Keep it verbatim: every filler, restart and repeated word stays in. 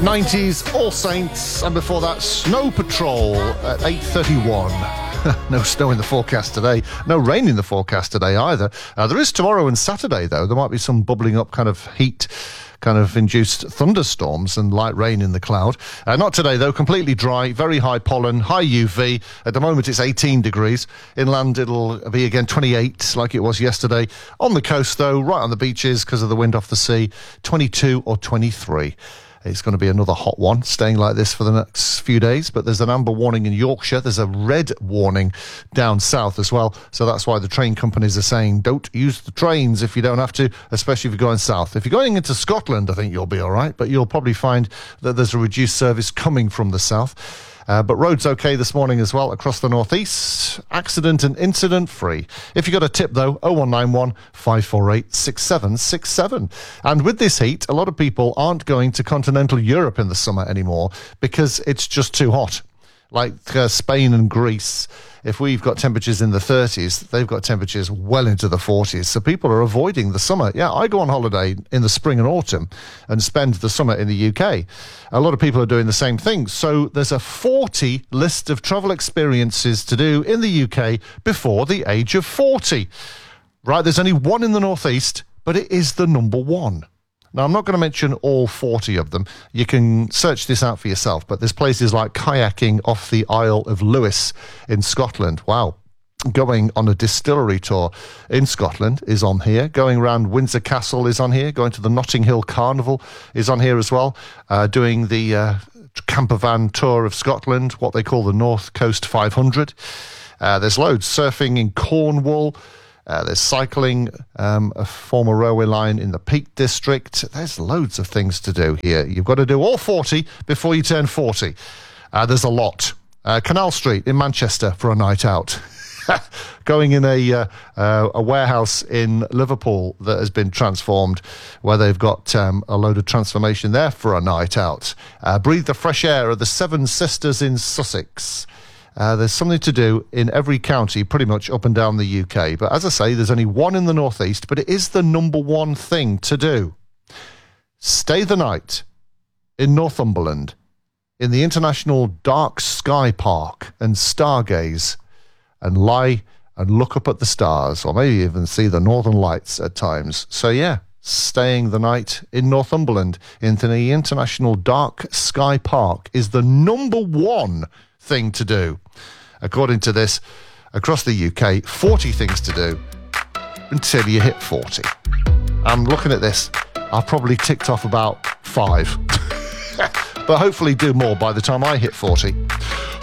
nineties, All Saints, and before that, Snow Patrol at eight thirty-one. No snow in the forecast today. No rain in the forecast today either. Uh, there is tomorrow and Saturday, though. There might be some bubbling up kind of heat, kind of induced thunderstorms and light rain in the cloud. Uh, not today, though. Completely dry, very high pollen, high U V. At the moment, it's eighteen degrees. Inland, it'll be again twenty-eight, like it was yesterday. On the coast, though, right on the beaches, because of the wind off the sea, twenty-two or twenty-three. It's going to be another hot one, staying like this for the next few days. But there's an amber warning in Yorkshire. There's a red warning down south as well. So that's why the train companies are saying don't use the trains if you don't have to, especially if you're going south. If you're going into Scotland, I think you'll be all right. But you'll probably find that there's a reduced service coming from the south. Uh, but roads okay this morning as well across the northeast. Accident and incident free. If you got a tip though, oh one nine one, five four eight, six seven six seven. And with this heat, a lot of people aren't going to continental Europe in the summer anymore because it's just too hot. Like uh, Spain and Greece, if we've got temperatures in the thirties, they've got temperatures well into the forties. So people are avoiding the summer. Yeah, I go on holiday in the spring and autumn and spend the summer in the U K. A lot of people are doing the same thing. So there's a forty list of travel experiences to do in the U K before the age of forty. Right, there's only one in the northeast, but it is the number one. Now, I'm not going to mention all forty of them. You can search this out for yourself, but there's places like kayaking off the Isle of Lewis in Scotland. Wow. Going on a distillery tour in Scotland is on here. Going around Windsor Castle is on here. Going to the Notting Hill Carnival is on here as well. Uh, doing the uh, camper van tour of Scotland, what they call the North Coast five hundred. Uh, there's loads. Surfing in Cornwall. Uh, there's cycling, um, a former railway line in the Peak District. There's loads of things to do here. You've got to do all forty before you turn forty. Uh, there's a lot. Uh, Canal Street in Manchester for a night out. Going in a uh, uh, a warehouse in Liverpool that has been transformed, where they've got um, a load of transformation there for a night out. Uh, breathe the fresh air of the Seven Sisters in Sussex. Uh, there's something to do in every county pretty much up and down the U K. But as I say, there's only one in the northeast, but it is the number one thing to do. Stay the night in Northumberland, in the International Dark Sky Park, and stargaze and lie and look up at the stars, or maybe even see the northern lights at times. So yeah, staying the night in Northumberland, in the International Dark Sky Park, is the number one thing to do. According to this, across the U K, forty things to do until you hit forty. I'm looking at this. I've probably ticked off about five. But hopefully do more by the time I hit forty.